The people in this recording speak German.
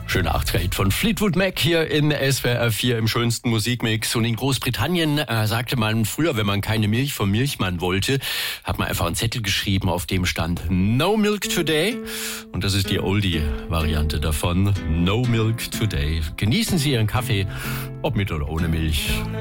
Schöner 80er-Hit von Fleetwood Mac hier in SWR 4 im schönsten Musikmix. Und in Großbritannien sagte man früher, wenn man keine Milch vom Milchmann wollte, hat man einfach einen Zettel geschrieben, auf dem stand No Milk Today. Und das ist die Oldie-Variante davon. No Milk Today. Genießen Sie Ihren Kaffee, ob mit oder ohne Milch.